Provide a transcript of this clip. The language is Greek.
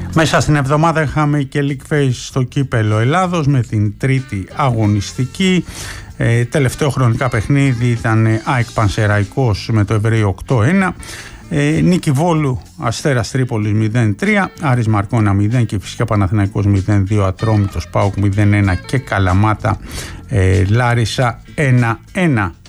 Μέσα στην εβδομάδα είχαμε και League Phase στο κύπελο Ελλάδος με την τρίτη αγωνιστική. Τελευταίο χρονικά παιχνίδι ήταν ΑΕΚ Πανσεραϊκός με το Εβραίο 8-1. Νίκη Βόλου Αστέρας Τρίπολης 0-3, Άρης Μαρκώνα 0 και φυσικά Παναθηναϊκός 0-2, Ατρόμητος ΠΑΟΚ 0-1 και Καλαμάτα Λάρισα 1-1.